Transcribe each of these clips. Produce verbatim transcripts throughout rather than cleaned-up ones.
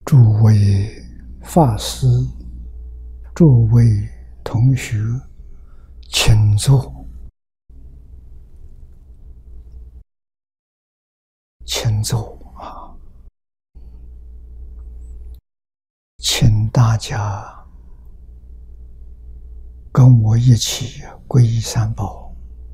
诸位法师、诸位同学，请坐，请坐啊！请大家跟我一起皈依三宝。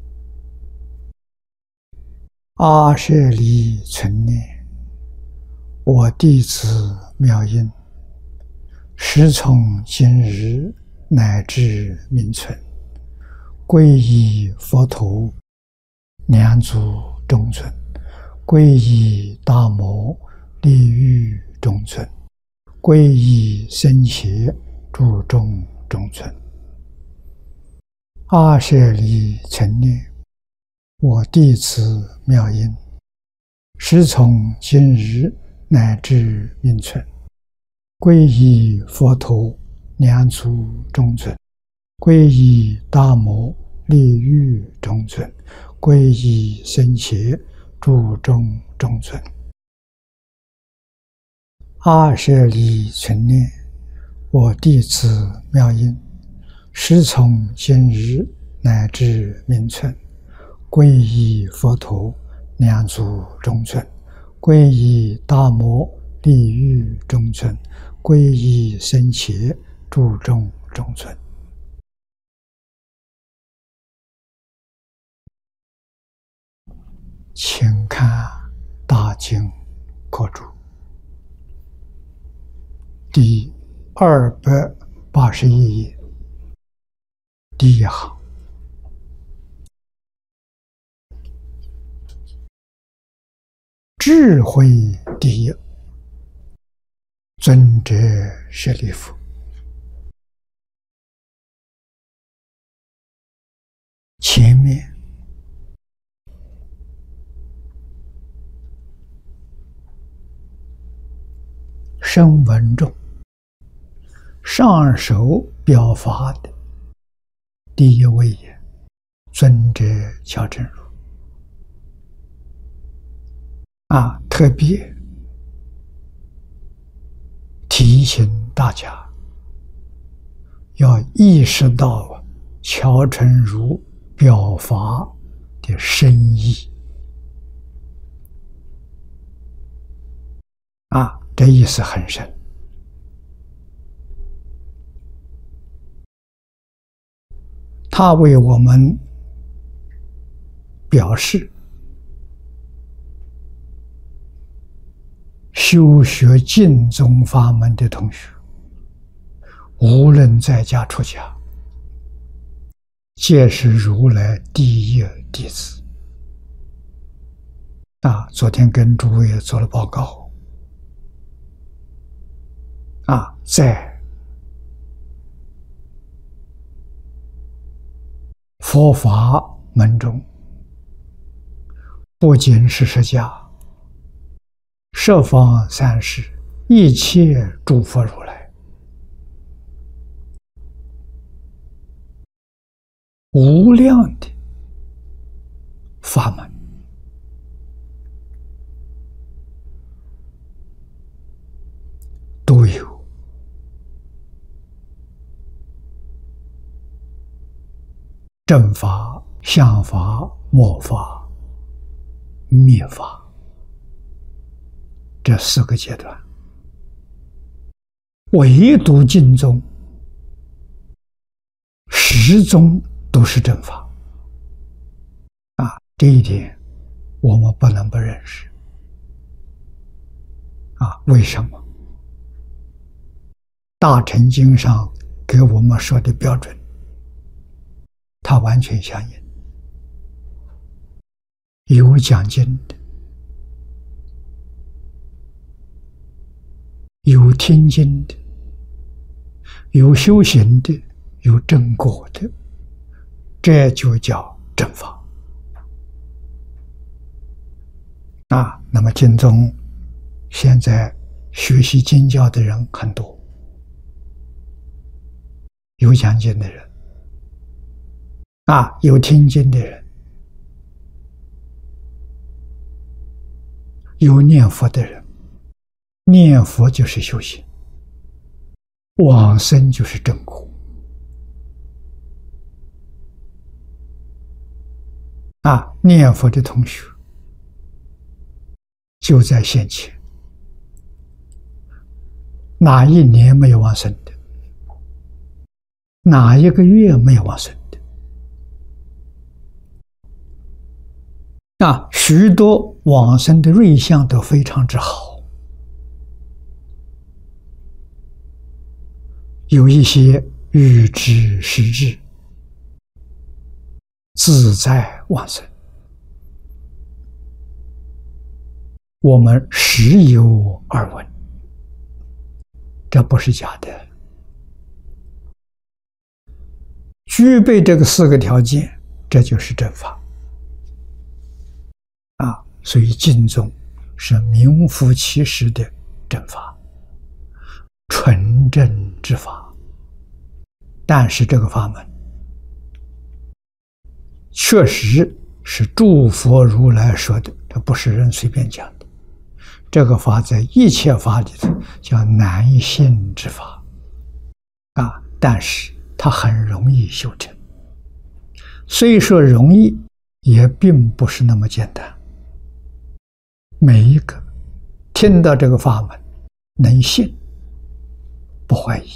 阿舍离存念，我弟子妙音，时从今日乃至命存，皈依佛陀、两祖中尊，皈依大摩利欲中尊，皈依僧伽注中中尊。阿舍离存念，我弟子妙音，时从今日乃至命存，皈依佛陀、两祖中尊，皈依大摩利欲中尊，皈依僧伽注中中尊。阿舍离存念，我弟子妙音，时从今日乃至命存，皈依佛陀、两祖中尊，皈依大摩利欲中尊，皈依僧伽注中中尊。请看大经课注第二百八十一页，第一行。智慧第一，尊者舍利弗，前面声闻中上首表法的第一位也，尊者乔真如啊，特别提醒大家要意识到乔真如表法的深意啊，这意思很深。他为我们表示，修学净宗法门的同学，无论在家出家，皆是如来第一弟子啊！昨天跟诸位做了报告啊，在佛法门中，不仅是释迦、十方三世一切诸佛如来，无量的法门，都有正法、相法、末法、灭法这四个阶段，唯独净宗始终都是正法啊！这一点我们不能不认识啊！为什么？大乘经上给我们说的标准，它完全相应。有讲经的，有听经的，有修行的，有正果的，这就叫正法啊。那么经宗现在学习经教的人很多，有讲经的人啊，有听经的人，有念佛的人， 念佛就是修行，往生就是正果。啊，念佛的同学就在现前，哪一年没有往生的？哪一个月没有往生的？啊，许多往生的瑞相都非常之好，有一些预知时至，自在往生。我们时有耳闻，这不是假的。具备这个四个条件，这就是正法。啊，所以净宗是名副其实的正法，纯正之法。但是这个法门确实是诸佛如来说的，这不是人随便讲的。这个法在一切法里头叫难信之法啊，但是它很容易修成。虽说容易，也并不是那么简单。每一个听到这个法门，能信，不怀疑，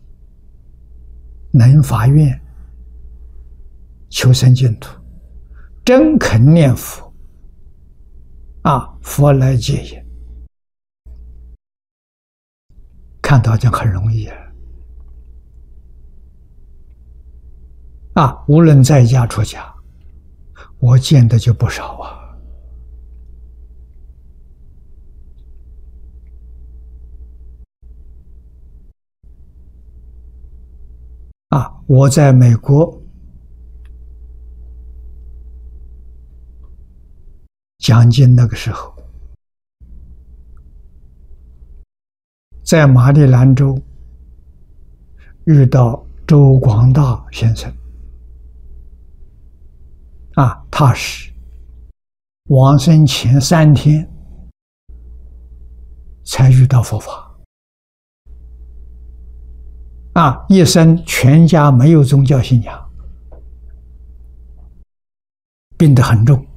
能发愿求生净土，真肯念佛，啊，佛来接引，看到就很容易啊！啊，无论在家出家，我见的就不少啊。啊，我在美国讲经那个时候，在马里兰州遇到周广大先生，啊，他是往生前三天才遇到佛法。啊，一生全家没有宗教信仰，病得很重，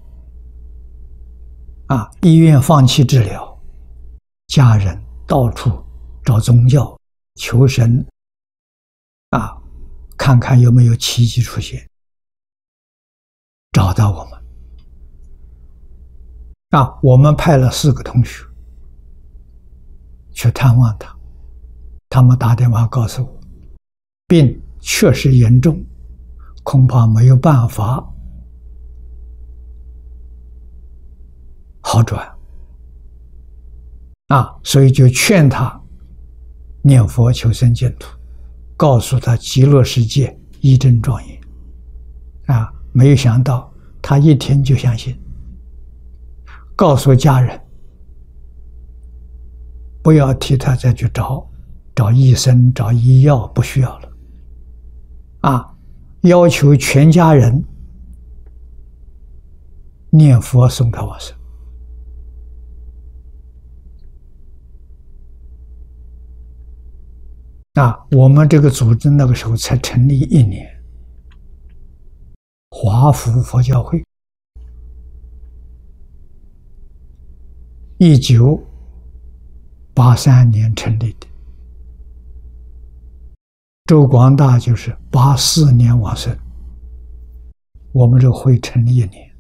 啊，医院放弃治疗，家人到处找宗教求神，啊，看看有没有奇迹出现，找到我们，啊，我们派了四个同学去探望他，他们打电话告诉我，病确实严重，恐怕没有办法好转，啊，所以就劝他念佛求生净土，告诉他极乐世界一真庄严，啊，没有想到他一听就相信，告诉家人不要替他再去找找医生找医药，不需要了，啊，要求全家人念佛送他往生。啊，我们这个组织那个时候才成立一年，华福佛教会，一九八三年成立的，周广大就是八四年往生，我们这个会成立一年。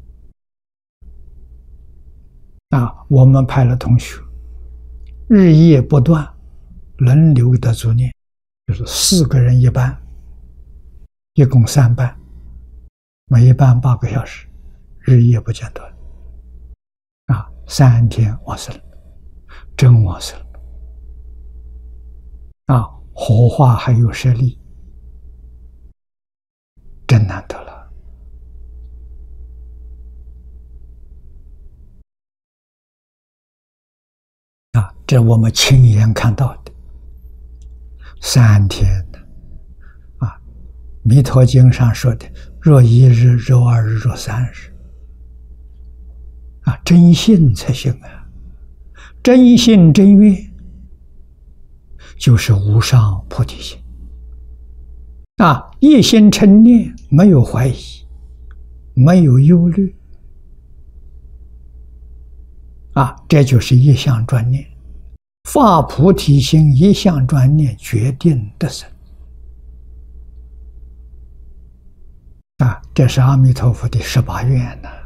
啊，我们派了同学，日夜不断，轮流的助念，就是四个人一班，一共三班，每一班八个小时，日夜不间断，啊，三天往生，真往生，啊，火化还有舍利，真难得了。啊，这我们亲眼看到的。三天的，啊，《弥陀经》上说的，若一日，若二日，若三日，啊，真信才行啊！ 真心真愿，就是无上菩提心。啊，一心称念，没有怀疑，没有忧虑。啊，这就是一向专念。发菩提心，一向专念，决定得生。啊，这是阿弥陀佛的十八愿呐。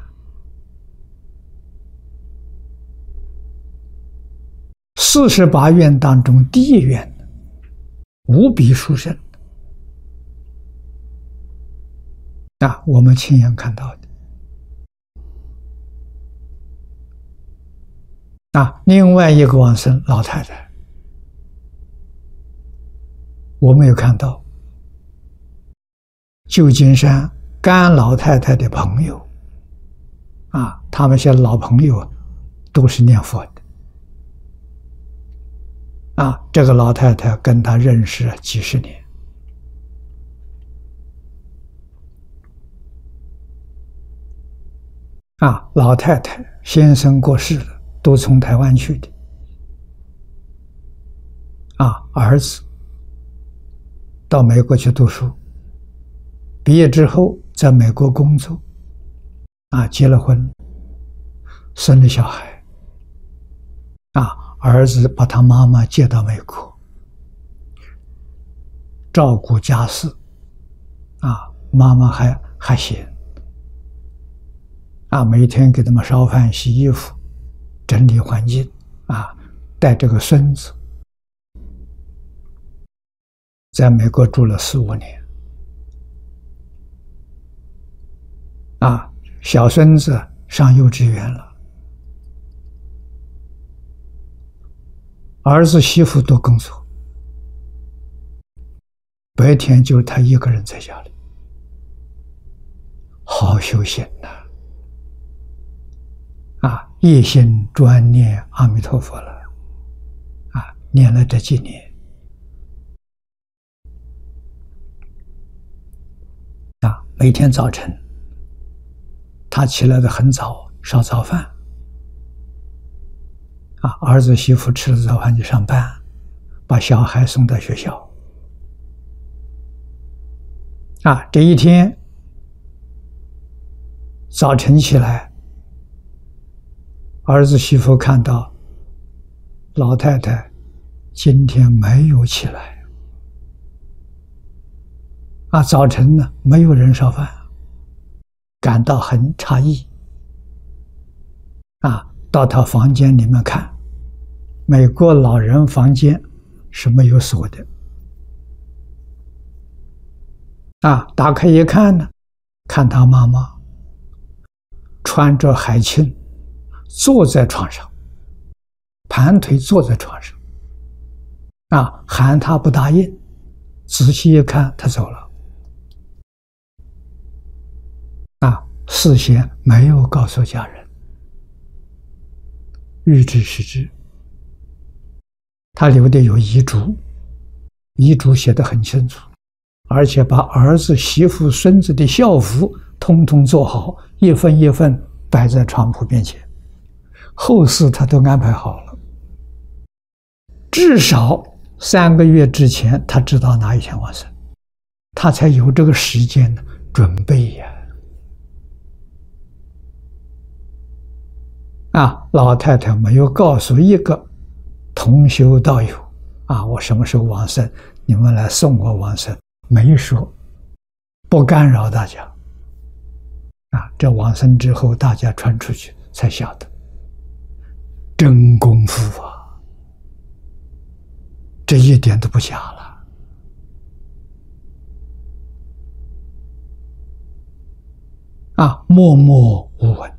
四十八愿当中，第一愿无比殊胜。啊，我们亲眼看到的。啊，另外一个往生老太太，我没有看到。旧金山甘老太太的朋友，啊，他们些老朋友都是念佛的。啊，这个老太太跟他认识几十年。啊，老太太先生过世了，都从台湾去的。啊，儿子到美国去读书，毕业之后在美国工作，啊，结了婚，生了小孩。啊，儿子把他妈妈接到美国，照顾家事。啊，妈妈还还闲。啊，每天给他们烧饭、洗衣服、整理环境，啊，带这个孙子，在美国住了四五年。啊，小孙子上幼稚园了，儿子媳妇都工作，白天就他一个人在家里，好修行呐。啊，一心专念阿弥陀佛了。啊，念了这几年。啊，每天早晨他起来的很早，烧早饭。啊，儿子媳妇吃了早饭就上班，把小孩送到学校。啊，这一天早晨起来，儿子媳妇看到老太太今天没有起来。啊，早晨呢没有人烧饭，感到很诧异。啊，到他房间里面看，美国老人房间是没有锁的。啊，打开一看呢，看他妈妈穿着海青，坐在床上，盘腿坐在床上。啊，喊他不答应，仔细一看，他走了。啊，事先没有告诉家人，欲知时知。他留的有遗嘱，遗嘱写得很清楚，而且把儿子、媳妇、孙子的孝服通通做好，一份一份摆在床铺面前，后事他都安排好了。至少三个月之前，他知道哪一天往生，他才有这个时间准备呀。啊，老太太没有告诉一个同修道友，啊，我什么时候往生，你们来送我往生，没说，不干扰大家。啊，这往生之后，大家传出去才晓得，真功夫啊，这一点都不假了。啊，默默无闻。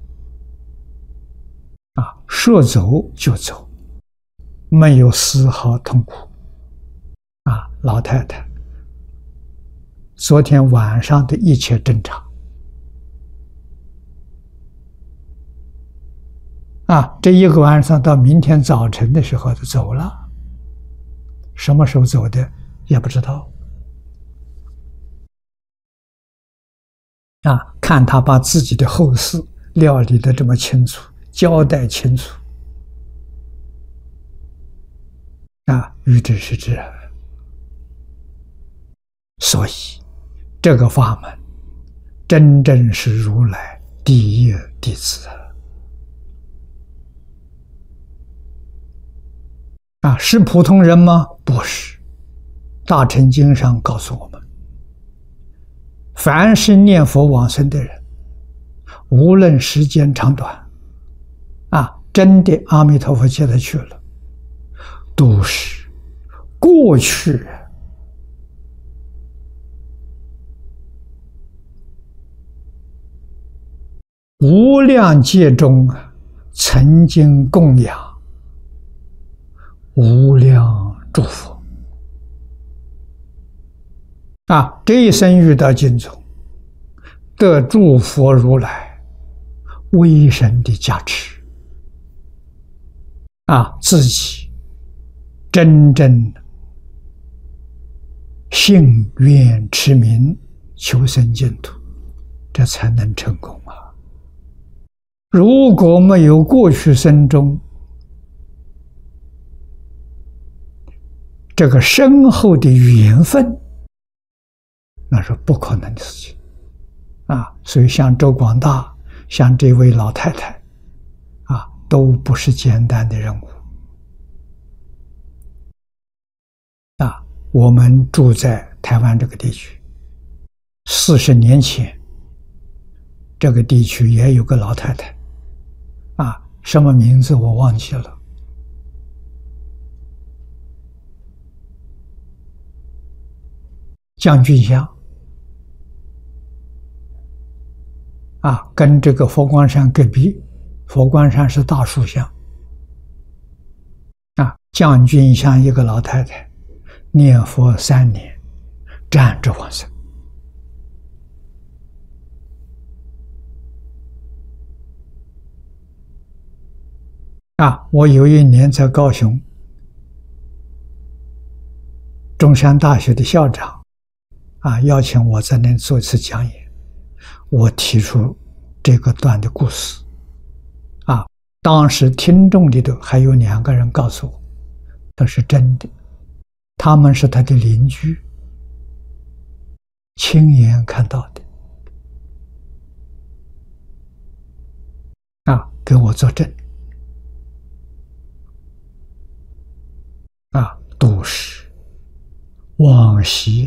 啊，说走就走，没有丝毫痛苦。啊，老太太昨天晚上的一切正常。啊，这一个晚上到明天早晨的时候就走了，什么时候走的也不知道。啊，看他把自己的后事料理得这么清楚，交代清楚， 啊，愚之是知。所以这个法门真正是如来第一弟子啊！是普通人吗？不是。大乘经上告诉我们，凡是念佛往生的人，无论时间长短，啊，真的阿弥陀佛接他去了，都是过去无量劫中曾经供养无量诸佛啊，这一生遇到经中，得诸佛如来威神的加持啊，自己真正信愿持名求生净土，这才能成功啊！如果没有过去生中这个深厚的缘分，那是不可能的事情啊！所以像周广大，像这位老太太啊，都不是简单的任务啊！我们住在台湾这个地区，四十年前，这个地区也有个老太太啊，什么名字我忘记了。将军乡啊，跟这个佛光山隔壁，佛光山是大树乡啊。将军乡一个老太太念佛三年，站着往生啊。我有一年在高雄，中山大学的校长啊邀请我在那做一次讲演。我提出这个段的故事啊，当时听众里头还有两个人告诉我，这是真的，他们是他的邻居，亲眼看到的啊，给我作证啊，都是往昔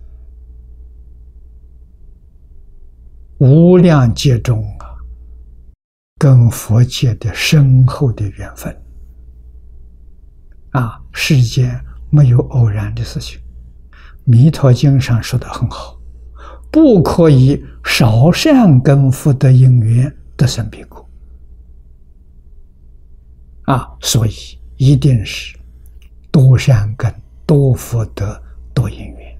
无量劫中啊，跟佛界的深厚的缘分啊，世间没有偶然的事情。弥陀经上说的很好，不可以少善根福德因缘得生彼国啊，所以一定是多善根、多福德、多因缘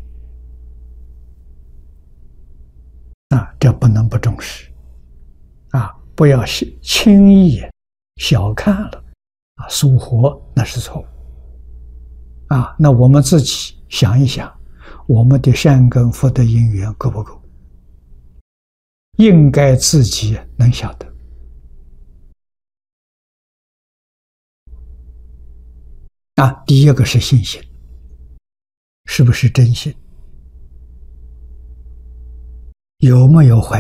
啊，这不能不重视啊！不要轻易小看了啊，疏忽那是错误啊。那我们自己想一想，我们的善根福德因缘够不够？应该自己能晓得啊。第一个是信心，是不是真心？有没有怀疑？